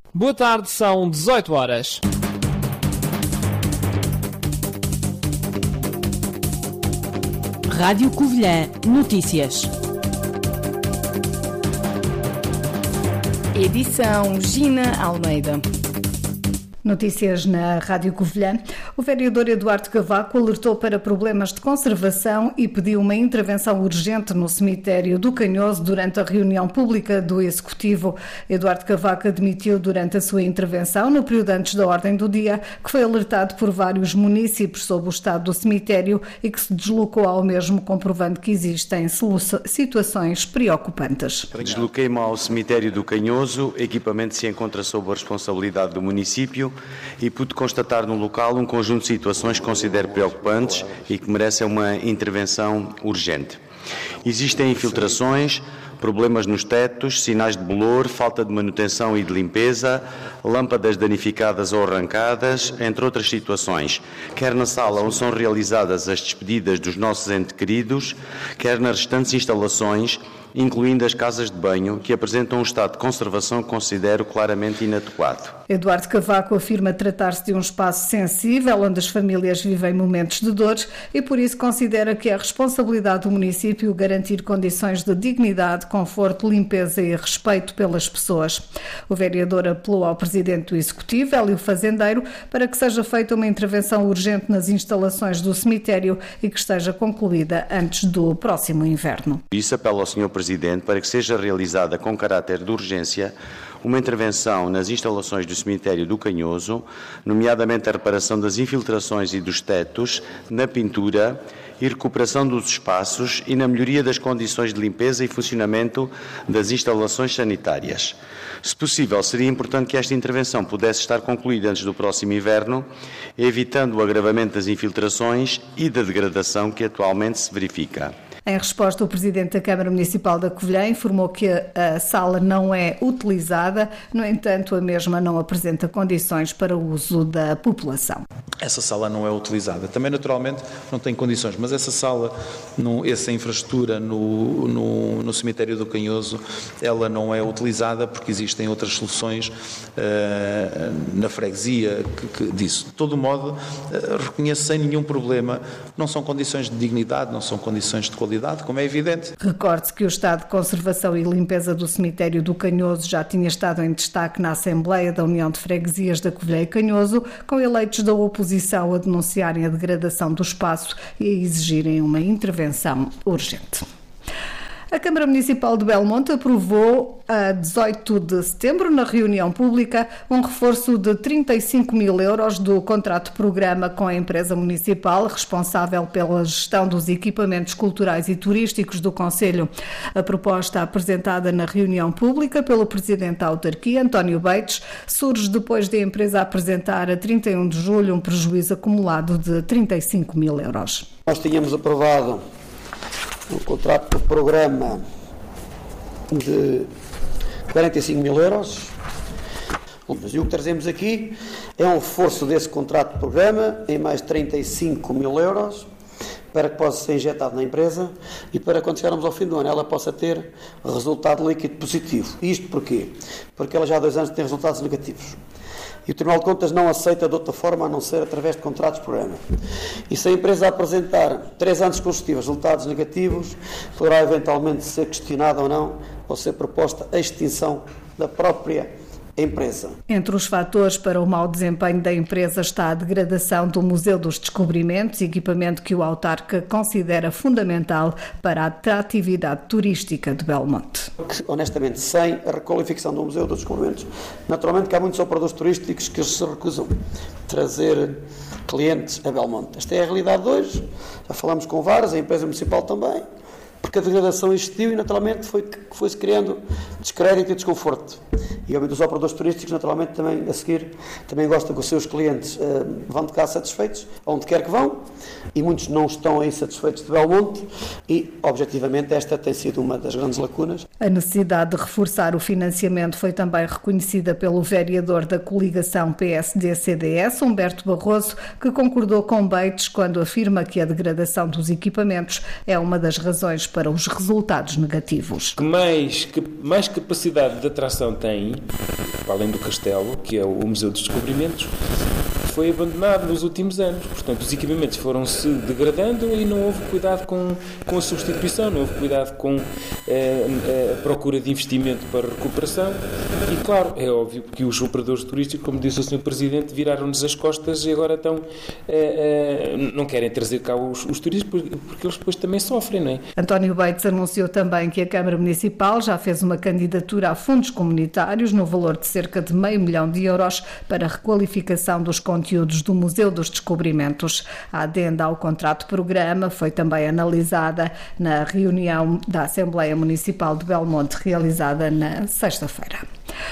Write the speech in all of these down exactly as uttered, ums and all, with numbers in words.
Boa tarde, são dezoito horas. Rádio Covilhã Notícias. Edição Gina Almeida. Notícias na Rádio Covilhã. O vereador Eduardo Cavaco alertou para problemas de conservação e pediu uma intervenção urgente no cemitério do Canhoso durante a reunião pública do Executivo. Eduardo Cavaco admitiu durante a sua intervenção, no período antes da ordem do dia, que foi alertado por vários municípios sobre o estado do cemitério e que se deslocou ao mesmo, comprovando que existem situações preocupantes. Desloquei-me ao cemitério do Canhoso, o equipamento se encontra sob a responsabilidade do município e pude constatar no local um conjunto de situações que considero preocupantes e que merecem uma intervenção urgente. Existem infiltrações, problemas nos tetos, sinais de bolor, falta de manutenção e de limpeza, lâmpadas danificadas ou arrancadas, entre outras situações, quer na sala onde são realizadas as despedidas dos nossos entes queridos, quer nas restantes instalações, incluindo as casas de banho, que apresentam um estado de conservação que considero claramente inadequado. Eduardo Cavaco afirma tratar-se de um espaço sensível, onde as famílias vivem momentos de dores e por isso considera que é responsabilidade do município garantir condições de dignidade, conforto, limpeza e respeito pelas pessoas. O vereador apelou ao presidente do Executivo, Hélio Fazendeiro, para que seja feita uma intervenção urgente nas instalações do cemitério e que esteja concluída antes do próximo inverno. Isso apelo ao senhor Presidente para que seja realizada com caráter de urgência uma intervenção nas instalações do cemitério do Canhoso, nomeadamente a reparação das infiltrações e dos tetos, na pintura e recuperação dos espaços e na melhoria das condições de limpeza e funcionamento das instalações sanitárias. Se possível, seria importante que esta intervenção pudesse estar concluída antes do próximo inverno, evitando o agravamento das infiltrações e da degradação que atualmente se verifica. Em resposta, o Presidente da Câmara Municipal da Covilhã informou que a sala não é utilizada, no entanto, a mesma não apresenta condições para o uso da população. Essa sala não é utilizada. Também, naturalmente, não tem condições, mas essa sala, no, essa infraestrutura no, no, no cemitério do Canhoso, ela não é utilizada porque existem outras soluções uh, na freguesia que, que, disso. De todo modo, uh, reconheço sem nenhum problema, não são condições de dignidade, não são condições de qualidade, como é evidente. Recorde-se que o estado de conservação e limpeza do cemitério do Canhoso já tinha estado em destaque na Assembleia da União de Freguesias da Covilhã e Canhoso, com eleitos da oposição a denunciarem a degradação do espaço e a exigirem uma intervenção urgente. A Câmara Municipal de Belmonte aprovou a dezoito de setembro, na reunião pública, um reforço de trinta e cinco mil euros do contrato-programa com a empresa municipal responsável pela gestão dos equipamentos culturais e turísticos do concelho. A proposta apresentada na reunião pública pelo Presidente da Autarquia, António Beites, surge depois da empresa apresentar a trinta e um de julho um prejuízo acumulado de trinta e cinco mil euros. Nós tínhamos aprovado um contrato de programa de quarenta e cinco mil euros. E o que trazemos aqui é um reforço desse contrato de programa em mais trinta e cinco mil euros para que possa ser injetado na empresa e para quando chegarmos ao fim do ano ela possa ter resultado líquido positivo. Isto porquê? Porque ela já há dois anos tem resultados negativos. E o Tribunal de Contas não aceita de outra forma a não ser através de contratos de programa. E se a empresa apresentar três anos consecutivos resultados negativos, poderá eventualmente ser questionada ou não, ou ser proposta a extinção da própria empresa. Entre os fatores para o mau desempenho da empresa está a degradação do Museu dos Descobrimentos, equipamento que o autarca considera fundamental para a atratividade turística de Belmonte. Honestamente, sem a requalificação do Museu dos Descobrimentos, naturalmente que há muitos operadores turísticos que se recusam a trazer clientes a Belmonte. Esta é a realidade de hoje, já falamos com vários, a empresa municipal também, porque a degradação existiu e naturalmente foi, foi-se criando descrédito e desconforto. E os operadores turísticos naturalmente também a seguir também gostam que os seus clientes uh, vão de cá satisfeitos, onde quer que vão, e muitos não estão aí satisfeitos de Belmonte e, objetivamente, esta tem sido uma das grandes lacunas. A necessidade de reforçar o financiamento foi também reconhecida pelo vereador da coligação P S D C D S, Humberto Barroso, que concordou com Beites quando afirma que a degradação dos equipamentos é uma das razões para os resultados negativos. Que mais, que mais capacidade de atração tens para além do castelo, que é o Museu dos Descobrimentos, foi abandonado nos últimos anos. Portanto, os equipamentos foram-se degradando e não houve cuidado com, com a substituição, não houve cuidado com eh, a procura de investimento para recuperação e, claro, é óbvio que os operadores turísticos, como disse o senhor Presidente, viraram-nos as costas e agora estão, eh, eh, não querem trazer cá os, os turistas porque eles depois também sofrem, não é? António Bates anunciou também que a Câmara Municipal já fez uma candidatura a fundos comunitários no valor de cerca de meio milhão de euros para a requalificação dos conteúdos do Museu dos Descobrimentos. A adenda ao contrato-programa foi também analisada na reunião da Assembleia Municipal de Belmonte, realizada na sexta-feira.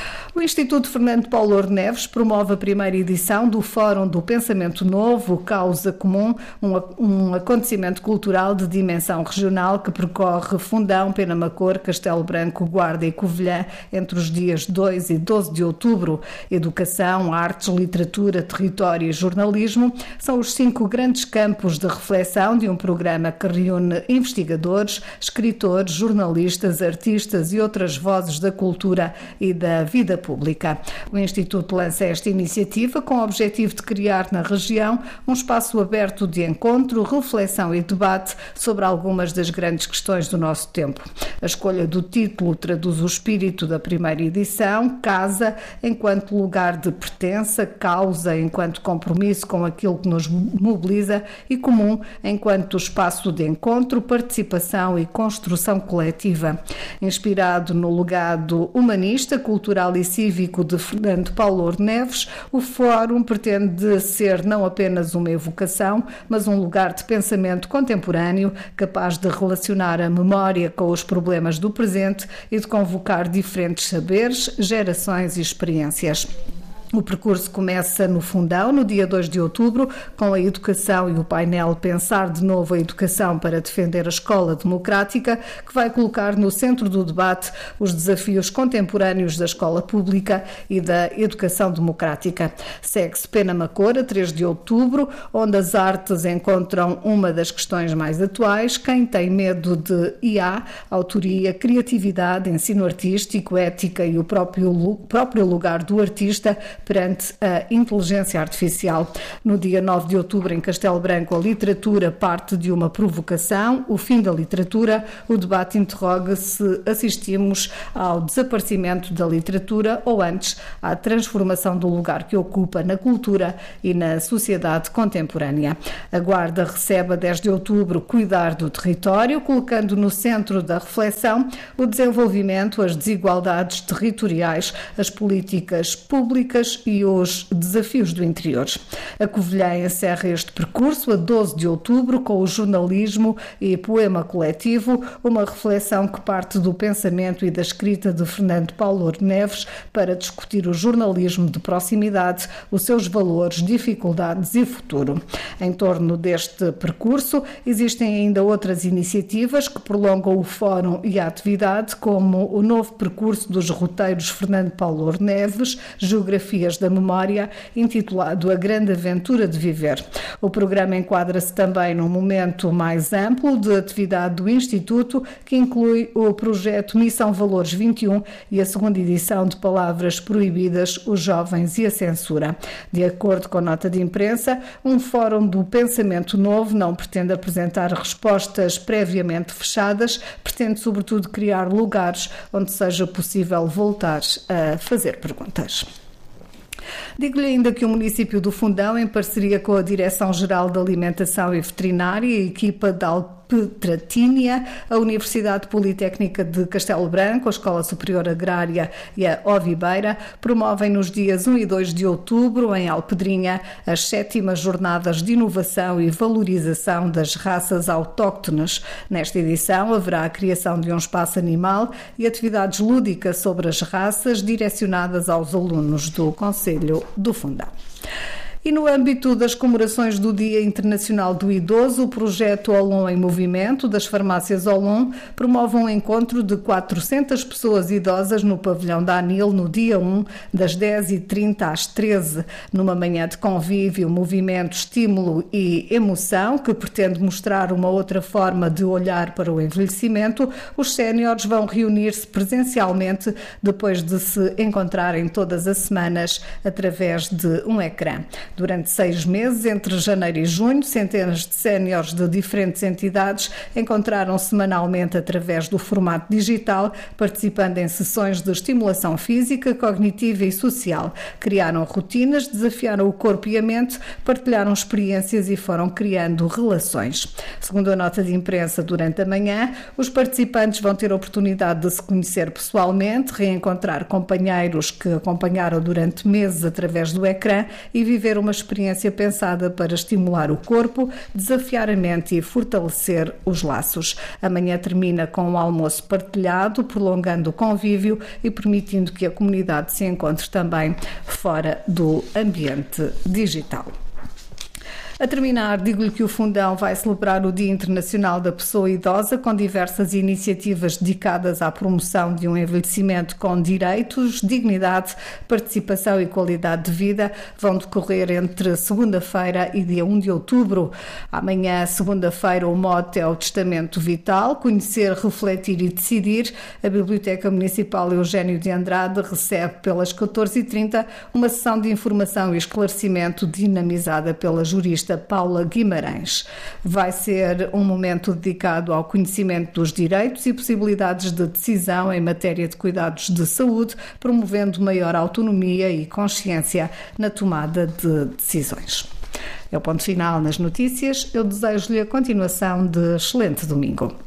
O Instituto Fernando Paulo Louro Neves promove a primeira edição do Fórum do Pensamento Novo, Causa Comum, um, um acontecimento cultural de dimensão regional que percorre Fundão, Penamacor, Castelo Branco, Guarda e Covilhã entre os dias dois e doze de outubro. Educação, artes, literatura, território e jornalismo são os cinco grandes campos de reflexão de um programa que reúne investigadores, escritores, jornalistas, artistas e outras vozes da cultura e da vida pública. Pública. O Instituto lança esta iniciativa com o objetivo de criar na região um espaço aberto de encontro, reflexão e debate sobre algumas das grandes questões do nosso tempo. A escolha do título traduz o espírito da primeira edição: casa enquanto lugar de pertença, causa enquanto compromisso com aquilo que nos mobiliza e comum enquanto espaço de encontro, participação e construção coletiva. Inspirado no legado humanista, cultural e cívico de Fernando Paulo Louro Neves, o Fórum pretende ser não apenas uma evocação, mas um lugar de pensamento contemporâneo, capaz de relacionar a memória com os problemas do presente e de convocar diferentes saberes, gerações e experiências. O percurso começa no Fundão, no dia dois de outubro, com a educação e o painel Pensar de Novo a Educação para Defender a Escola Democrática, que vai colocar no centro do debate os desafios contemporâneos da escola pública e da educação democrática. Segue-se Penamacor, a três de outubro, onde as artes encontram uma das questões mais atuais: quem tem medo de I A, autoria, criatividade, ensino artístico, ética e o próprio, próprio lugar do artista perante a inteligência artificial. No dia nove de outubro, em Castelo Branco, a literatura parte de uma provocação, o fim da literatura. O debate interroga se assistimos ao desaparecimento da literatura ou, antes, à transformação do lugar que ocupa na cultura e na sociedade contemporânea. A Guarda recebe a dez de outubro Cuidar do Território, colocando no centro da reflexão o desenvolvimento, as desigualdades territoriais, as políticas públicas e os desafios do interior. A Covilhã encerra este percurso a doze de outubro com o jornalismo e poema coletivo, uma reflexão que parte do pensamento e da escrita de Fernando Paulo Louro Neves para discutir o jornalismo de proximidade, os seus valores, dificuldades e futuro. Em torno deste percurso existem ainda outras iniciativas que prolongam o fórum e a atividade, como o novo percurso dos roteiros Fernando Paulo Louro Neves, Geografia da Memória, intitulado A Grande Aventura de Viver. O programa enquadra-se também num momento mais amplo de atividade do Instituto, que inclui o projeto Missão Valores vinte e um e a segunda edição de Palavras Proibidas, os Jovens e a Censura. De acordo com nota de imprensa, um Fórum do Pensamento Novo não pretende apresentar respostas previamente fechadas, pretende sobretudo criar lugares onde seja possível voltar a fazer perguntas. Digo-lhe ainda que o município do Fundão, em parceria com a Direção-Geral de Alimentação e Veterinária e a equipa da Alpetratínia, a Universidade Politécnica de Castelo Branco, a Escola Superior Agrária e a Ovibeira, promovem nos dias um e dois de outubro, em Alpedrinha, as sétimas Jornadas de Inovação e Valorização das Raças Autóctones. Nesta edição haverá a criação de um espaço animal e atividades lúdicas sobre as raças direcionadas aos alunos do Conselho do Fundão. E no âmbito das comemorações do Dia Internacional do Idoso, o projeto Olon em Movimento das farmácias Olon promove um encontro de quatrocentas pessoas idosas no pavilhão da ANIL no dia um, das dez e trinta às treze, numa manhã de convívio, movimento, estímulo e emoção que pretende mostrar uma outra forma de olhar para o envelhecimento. Os séniores vão reunir-se presencialmente depois de se encontrarem todas as semanas através de um ecrã. Durante seis meses, entre janeiro e junho, centenas de séniores de diferentes entidades encontraram-se semanalmente através do formato digital, participando em sessões de estimulação física, cognitiva e social. Criaram rotinas, desafiaram o corpo e a mente, partilharam experiências e foram criando relações. Segundo a nota de imprensa, durante a manhã, os participantes vão ter a oportunidade de se conhecer pessoalmente, reencontrar companheiros que acompanharam durante meses através do ecrã e viver uma experiência pensada para estimular o corpo, desafiar a mente e fortalecer os laços. Amanhã termina com um almoço partilhado, prolongando o convívio e permitindo que a comunidade se encontre também fora do ambiente digital. A terminar, digo-lhe que o Fundão vai celebrar o Dia Internacional da Pessoa Idosa com diversas iniciativas dedicadas à promoção de um envelhecimento com direitos, dignidade, participação e qualidade de vida. Vão decorrer entre segunda-feira e dia um de outubro. Amanhã, segunda-feira, o mote é o Testamento Vital, conhecer, refletir e decidir. A Biblioteca Municipal Eugênio de Andrade recebe pelas catorze e trinta uma sessão de informação e esclarecimento dinamizada pela jurista Paula Guimarães. Vai ser um momento dedicado ao conhecimento dos direitos e possibilidades de decisão em matéria de cuidados de saúde, promovendo maior autonomia e consciência na tomada de decisões. É o ponto final nas notícias. Eu desejo-lhe a continuação de excelente domingo.